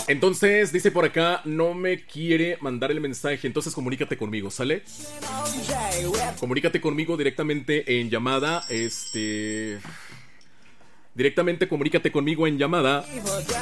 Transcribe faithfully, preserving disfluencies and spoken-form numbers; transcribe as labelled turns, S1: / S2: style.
S1: Entonces, dice por acá, no me quiere mandar el mensaje. Entonces comunícate conmigo, ¿sale? Comunícate conmigo directamente en llamada. Este... Directamente comunícate conmigo en llamada.